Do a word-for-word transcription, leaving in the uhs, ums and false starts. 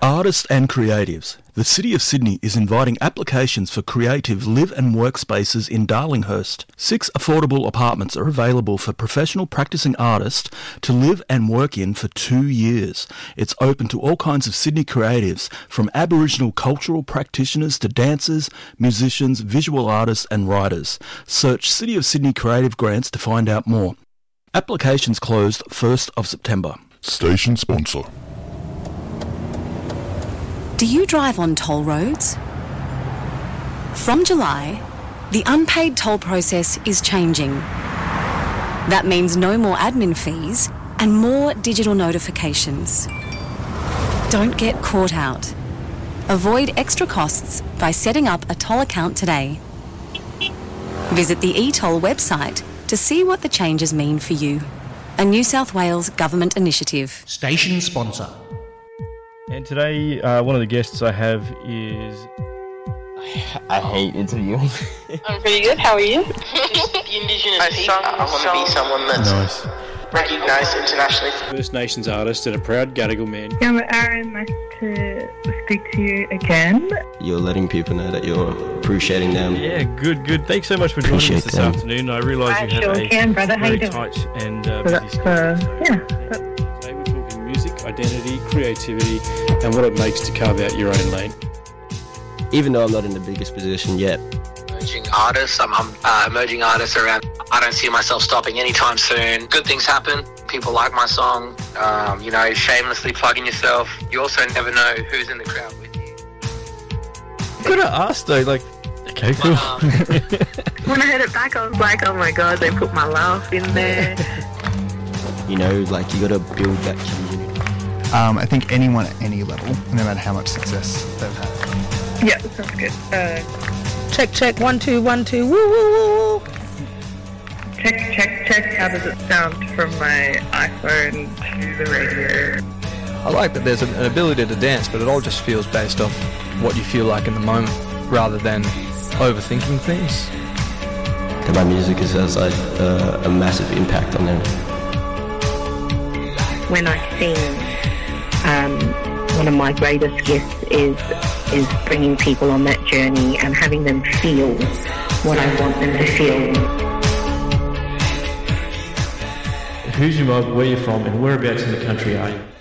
Artists and creatives. The City of Sydney is inviting applications for creative live and work spaces in Darlinghurst. Six affordable apartments are available for professional practicing artists to live and work in for two years. It's open to all kinds of Sydney creatives, from Aboriginal cultural practitioners to dancers, musicians, visual artists and writers. Search City of Sydney Creative Grants to find out more. Applications closed first of September. Station sponsor. Do you drive on toll roads? From July, the unpaid toll process is changing. That means no more admin fees and more digital notifications. Don't get caught out. Avoid extra costs by setting up a toll account today. Visit the e-toll website to see what the changes mean for you. A New South Wales government initiative. Station sponsor. And today, uh, one of the guests I have is... I hate interviewing. I'm pretty good. How are you? Indigenous I people. I want to be someone that's nice. recognised internationally. First Nations artist and a proud Gadigal man. Yeah, I'm Aaron. Nice to speak to you again. You're letting people know that you're appreciating them. Yeah, good, good. Thanks so much for joining Appreciate us this them. afternoon. I realise you sure have a can, brother. How very you doing? tight and uh, So busy that's, uh, yeah. That's Today we're talking music, identity, creativity, and what it makes to carve out your own lane. Even though I'm not in the biggest position yet. Emerging artists. I'm, I'm uh, emerging artists around. I don't see myself stopping anytime soon. Good things happen. People like my song. Um, you know, shamelessly plugging yourself. You also never know who's in the crowd with you. Could I ask though, like, okay, cool. But, um, when I heard it back, I was like, oh my god, they put my laugh in there. You know, like you got to build that community. Um, I think anyone at any level, no matter how much success they've had. Yeah, sounds good. Uh, Check, check, one, two, one, two, woo, woo, woo, woo. check, check, check. How does it sound from my iPhone to the radio? I like that there's an ability to dance, but it all just feels based off what you feel like in the moment, rather than overthinking things. That my music is, has like uh, a massive impact on them. When I sing, um, one of my greatest gifts is is bringing people on that journey and having them feel what I want them to feel. Who's your mum, where you're from, and whereabouts in the country are you?